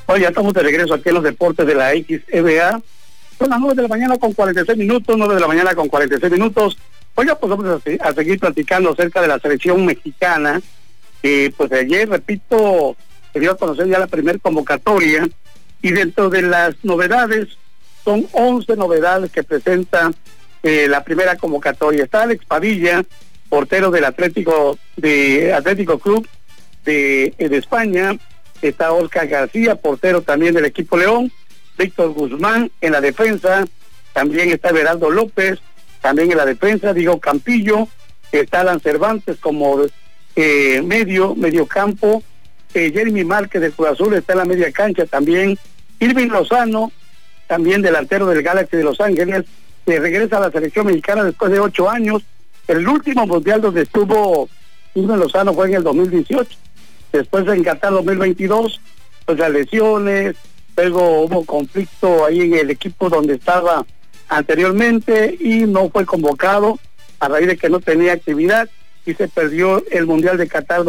Hoy ya estamos de regreso aquí en los deportes de la XEBA. Son las 9 de la mañana con 46 minutos, 9 de la mañana con 46 minutos. Oiga, pues vamos a seguir platicando acerca de la selección mexicana. Pues ayer, repito, se dio a conocer ya la primera convocatoria. Y dentro de las novedades, son 11 novedades que presenta la primera convocatoria. Está Alex Padilla, portero del Atlético Club de España. Está Oscar García, portero también del equipo León. Víctor Guzmán en la defensa. También está Everaldo López, también en la defensa. Diego Campillo. Está Alan Cervantes como medio campo. Jeremy Márquez de Cruz Azul está en la media cancha también. Irving Lozano, también delantero del Galaxy de Los Ángeles, que regresa a la selección mexicana después de 8 años. El último mundial donde estuvo Irving Lozano fue en el 2018. Después en Qatar 2022, pues las lesiones, luego hubo conflicto ahí en el equipo donde estaba anteriormente y no fue convocado a raíz de que no tenía actividad y se perdió el mundial de Qatar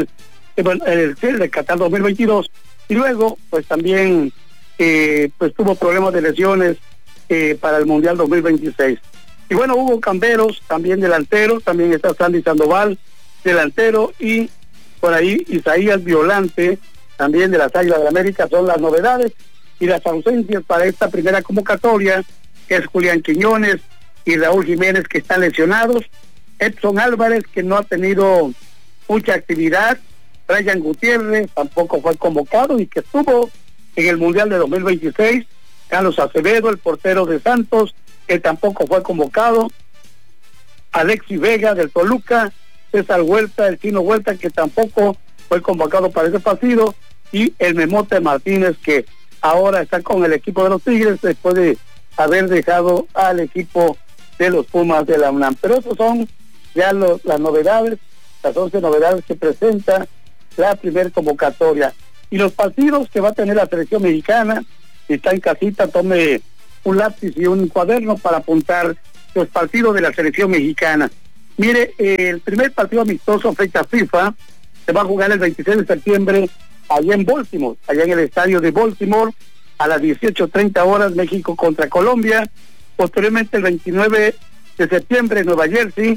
de Qatar 2022 y luego pues también pues tuvo problemas de lesiones para el mundial 2026. Y bueno, Hugo Camberos, también delantero, también está Sandy Sandoval, delantero, y por ahí Isaías Violante, también de las Águilas de América, son las novedades. Y las ausencias para esta primera convocatoria, que es Julián Quiñones y Raúl Jiménez, que están lesionados. Edson Álvarez, que no ha tenido mucha actividad. Brian Gutiérrez tampoco fue convocado y que estuvo en el Mundial de 2026. Carlos Acevedo, el portero de Santos, que tampoco fue convocado. Alexis Vega del Toluca. César Huerta, el Chino Huerta, que tampoco fue convocado para ese partido. Y el Memote Martínez, que ahora está con el equipo de los Tigres después de haber dejado al equipo de los Pumas de la UNAM. Pero esos son ya las novedades, las 11 novedades que presenta la primera convocatoria. Y los partidos que va a tener la selección mexicana, si está en casita, tome un lápiz y un cuaderno para apuntar los partidos de la selección mexicana. Mire, el primer partido amistoso fecha FIFA se va a jugar el 26 de septiembre allá en Baltimore, allá en el estadio de Baltimore, a las 18:30 horas, México contra Colombia. Posteriormente, el 29 de septiembre en Nueva Jersey,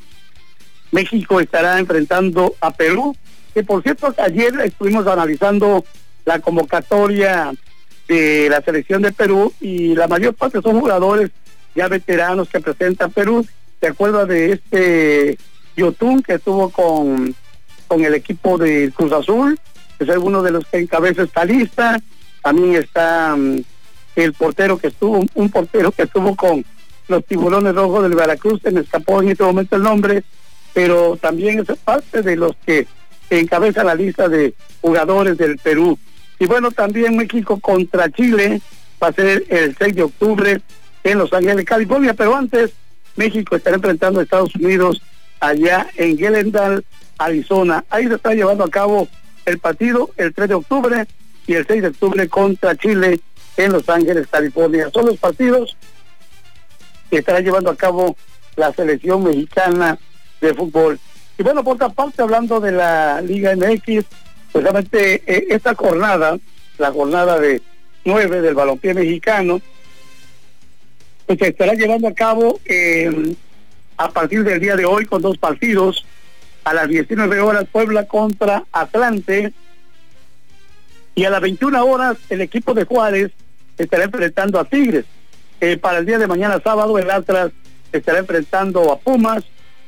México estará enfrentando a Perú, que por cierto ayer estuvimos analizando la convocatoria de la selección de Perú y la mayor parte son jugadores ya veteranos que presentan Perú. ¿Se acuerda de este Yotun que estuvo con el equipo de Cruz Azul? Es uno de los que encabeza esta lista. También está el portero que estuvo, un portero que estuvo con los Tiburones Rojos del Veracruz, se me escapó en este momento el nombre, pero también es parte de los que encabeza la lista de jugadores del Perú. Y bueno, también México contra Chile va a ser el 6 de octubre en Los Ángeles, California, pero antes México estará enfrentando a Estados Unidos allá en Glendale, Arizona. Ahí se está llevando a cabo el partido el 3 de octubre y el 6 de octubre contra Chile en Los Ángeles, California. Son los partidos que estará llevando a cabo la selección mexicana de fútbol. Y bueno, por otra parte, hablando de la Liga MX, pues realmente esta jornada, la jornada de 9 del balompié mexicano, pues se estará llevando a cabo a partir del día de hoy con 2 partidos. A las 19 horas Puebla contra Atlante y a las 21 horas el equipo de Juárez estará enfrentando a Tigres. Para el día de mañana sábado el Atlas estará enfrentando a Pumas.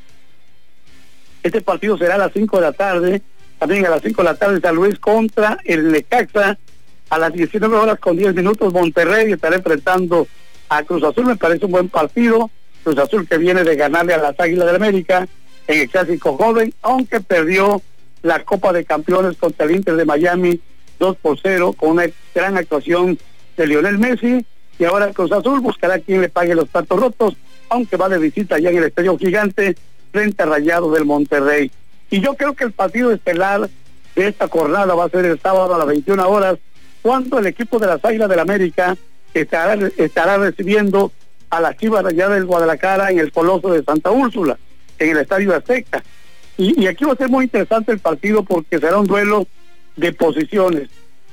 Este partido será a las 5 de la tarde. También a las 5 de la tarde San Luis contra el Necaxa. A las 19 horas con 10 minutos Monterrey estará enfrentando a Cruz Azul. Me parece un buen partido. Cruz Azul que viene de ganarle a las Águilas del América en el Clásico Joven, aunque perdió la Copa de Campeones contra el Inter de Miami 2-0 con una gran actuación de Lionel Messi. Y ahora Cruz Azul buscará quien le pague los platos rotos, aunque va de visita ya en el Estadio Gigante frente a Rayados del Monterrey. Y yo creo que el partido estelar de esta jornada va a ser el sábado a las 21 horas, cuando el equipo de las Águilas del América estará recibiendo a las Chivas Rayadas del Guadalajara en el Coloso de Santa Úrsula, en el Estadio Azteca. Y aquí va a ser muy interesante el partido porque será un duelo de posiciones.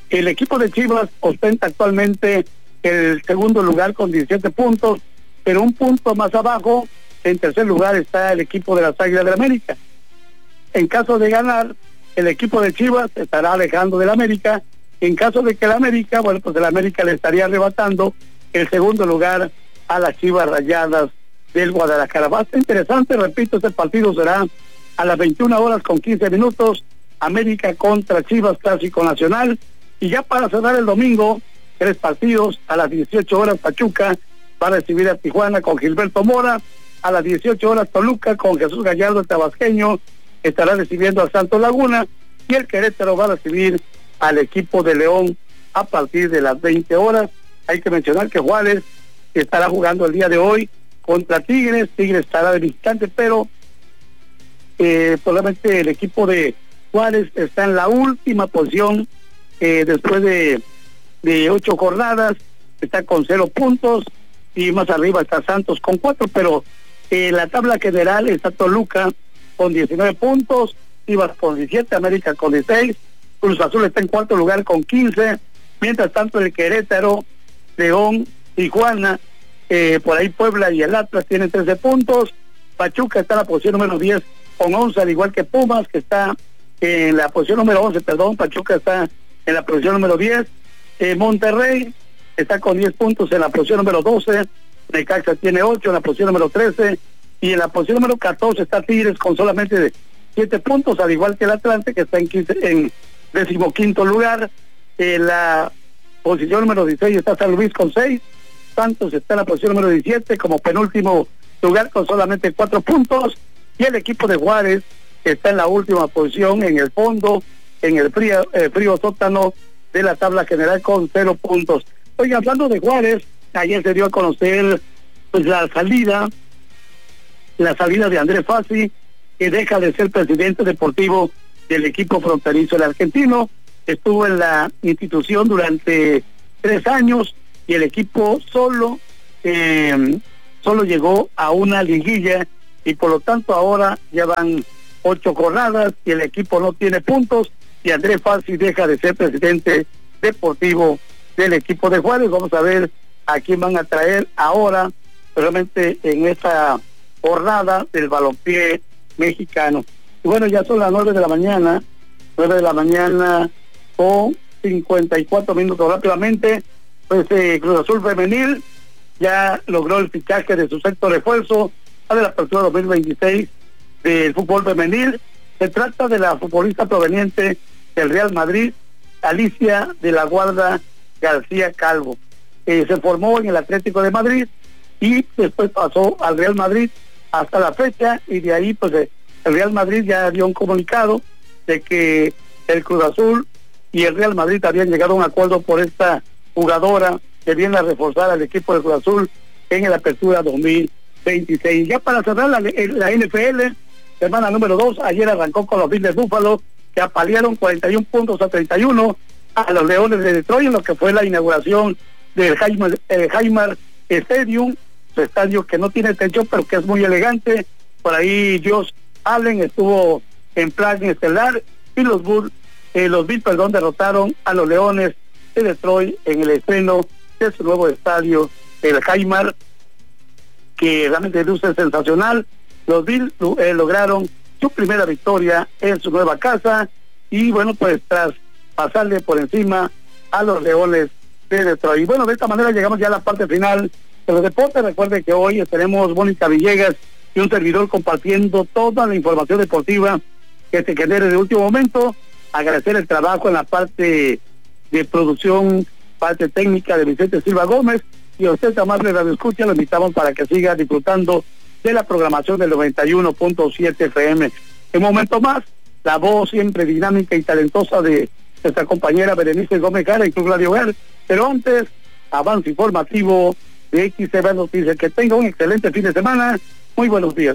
El equipo de Chivas ostenta actualmente el segundo lugar con 17 puntos, pero un punto más abajo, en tercer lugar, está el equipo de las Águilas del América. En caso de ganar, el equipo de Chivas se estará alejando del América. En caso de que el América, bueno, pues el América le estaría arrebatando el segundo lugar a las Chivas Rayadas del Guadalajara. Va a ser interesante, repito, este partido será a las 21:15, América contra Chivas, clásico nacional. Y ya para cerrar el domingo, 3 partidos, a las 18 horas Pachuca va a recibir a Tijuana con Gilberto Mora, a las 18 horas Toluca con Jesús Gallardo, el tabasqueño, estará recibiendo a Santos Laguna, y el Querétaro va a recibir al equipo de León a partir de las 20 horas. Hay que mencionar que Juárez estará jugando el día de hoy contra Tigres. Tigres estará de visitante, pero solamente el equipo de Juárez está en la última posición después de 8 jornadas, está con 0 puntos, y más arriba está Santos con 4, pero en la tabla general está Toluca con 19 puntos, Chivas con 17, América con 16, Cruz Azul está en cuarto lugar con 15, mientras tanto el Querétaro, León, Tijuana, por ahí Puebla y el Atlas tienen 13 puntos, Pachuca está en la posición número 10 con 11, al igual que Pumas, que está en la posición número 11, Pachuca está en la posición número 10, Monterrey está con 10 puntos en la posición número 12, Necaxa tiene 8 en la posición número 13, y en la posición número 14 está Tigres con solamente 7 puntos, al igual que el Atlante, que está en 15º lugar. En la posición número 16 está San Luis con 6, Santos está en la posición número 17 como penúltimo lugar con solamente 4 puntos, y el equipo de Juárez está en la última posición, en el fondo, en el frío sótano de la tabla general con 0 puntos. Oye, hablando de Juárez, ayer se dio a conocer pues la salida de Andrés Fassi, que deja de ser presidente deportivo del equipo fronterizo. El argentino estuvo en la institución durante 3 años y el equipo solo llegó a una liguilla, y por lo tanto ahora ya van 8 jornadas y el equipo no tiene puntos, y Andrés Fassi deja de ser presidente deportivo del equipo de Juárez. Vamos a ver a quién van a traer ahora realmente en esta jornada del balompié mexicano. Y bueno, ya son las 9 de la mañana con 54 minutos. Rápidamente, pues Cruz Azul Femenil ya logró el fichaje de su sexto refuerzo de la apertura 2026 del fútbol femenil. Se trata de la futbolista proveniente del Real Madrid, Alicia de la Guarda García Calvo. Se formó en el Atlético de Madrid y después pasó al Real Madrid hasta la fecha, y de ahí pues el Real Madrid ya dio un comunicado de que el Cruz Azul y el Real Madrid habían llegado a un acuerdo por esta jugadora que viene a reforzar al equipo del Cruz Azul en el Apertura 2026. Ya para cerrar la NFL, semana número 2, ayer arrancó con los Bills de Buffalo, que apalearon 41 puntos a 31 a los Leones de Detroit, en lo que fue la inauguración del Highmark Stadium, su estadio que no tiene techo pero que es muy elegante. Por ahí Josh Allen estuvo en plan estelar, y los Bills derrotaron a los Leones de Detroit en el estreno de su nuevo estadio, el Highmark, que realmente luce sensacional. Los Bills lograron su primera victoria en su nueva casa, y bueno, pues tras pasarle por encima a los Leones de Detroit. Y bueno, de esta manera llegamos ya a la parte final de los deportes. Recuerden que hoy tenemos Mónica Villegas y un servidor compartiendo toda la información deportiva que se genere de último momento. Agradecer el trabajo en la parte de producción, parte técnica de Vicente Silva Gómez, y a usted, amable radio escucha, lo invitamos para que siga disfrutando de la programación del 91.7 FM. En un momento más, la voz siempre dinámica y talentosa de nuestra compañera Berenice Gómez Jara y Club Radio Hogar. Pero antes, avance informativo de XCBA Noticias. Que tenga un excelente fin de semana. Muy buenos días.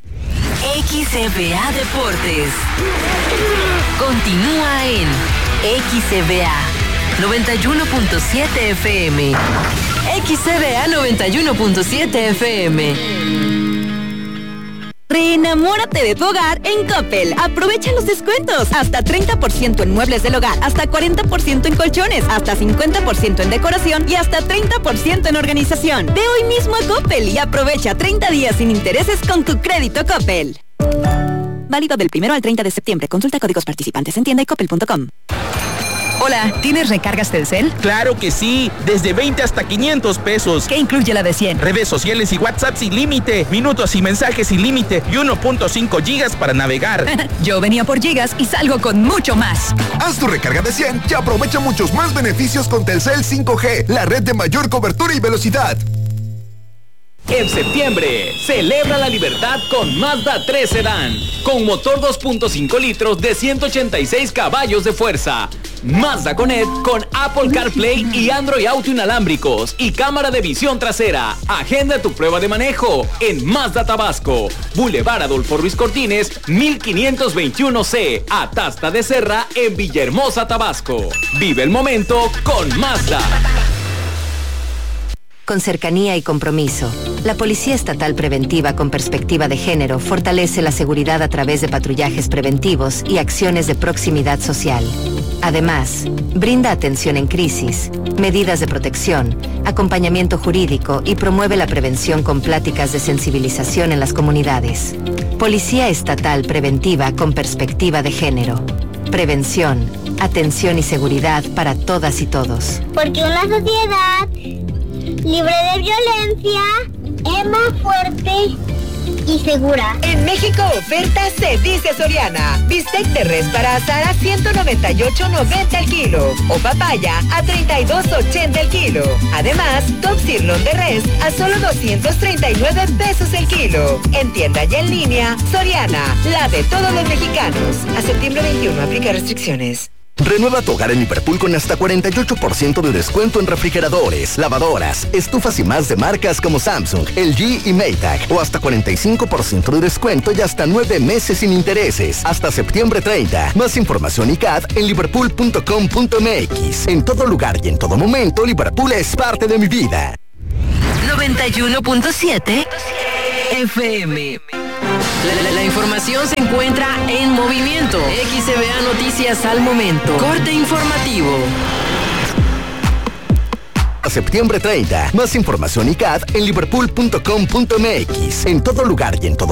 XCBA Deportes continúa en XCBA 91.7 FM. XCBA 91.7 FM. Reenamórate de tu hogar en Coppel. Aprovecha los descuentos. Hasta 30% en muebles del hogar, hasta 40% en colchones, hasta 50% en decoración y hasta 30% en organización. Ve hoy mismo a Coppel y aprovecha 30 días sin intereses con tu crédito Coppel. Válido del 1 al 30 de septiembre. Consulta códigos participantes en tienda y coppel.com. Hola, ¿tienes recargas Telcel? ¡Claro que sí! Desde 20 hasta 500 pesos. ¿Qué incluye la de 100? Redes sociales y WhatsApp sin límite, minutos y mensajes sin límite y 1.5 gigas para navegar. Yo venía por gigas y salgo con mucho más. Haz tu recarga de 100 y aprovecha muchos más beneficios con Telcel 5G, la red de mayor cobertura y velocidad. En septiembre, celebra la libertad con Mazda 3 Sedán, con motor 2.5 litros de 186 caballos de fuerza. Mazda Connect con Apple CarPlay y Android Auto inalámbricos y cámara de visión trasera. Agenda tu prueba de manejo en Mazda Tabasco, Boulevard Adolfo Ruiz Cortines, 1521C, Atasta de Serra en Villahermosa, Tabasco. Vive el momento con Mazda. Con cercanía y compromiso, la Policía Estatal Preventiva con Perspectiva de Género fortalece la seguridad a través de patrullajes preventivos y acciones de proximidad social. Además, brinda atención en crisis, medidas de protección, acompañamiento jurídico y promueve la prevención con pláticas de sensibilización en las comunidades. Policía Estatal Preventiva con Perspectiva de Género. Prevención, atención y seguridad para todas y todos. Porque una sociedad libre de violencia es más fuerte y segura. En México, oferta se dice Soriana. Bistec de res para asar a 198.90 el kilo. O papaya a 32.80 el kilo. Además, top sirloin de res a solo 239 pesos el kilo. En tienda y en línea, Soriana, la de todos los mexicanos. A septiembre 21, aplica restricciones. Renueva tu hogar en Liverpool con hasta 48% de descuento en refrigeradores, lavadoras, estufas y más de marcas como Samsung, LG y Maytag. O hasta 45% de descuento y hasta 9 meses sin intereses. Hasta septiembre 30. Más información y CAD en liverpool.com.mx. En todo lugar y en todo momento, Liverpool es parte de mi vida. 91.7 FM. La información se encuentra en movimiento. XBA Noticias al momento. Corte informativo. A septiembre 30. Más información y CAD en liverpool.com.mx. En todo lugar y en todo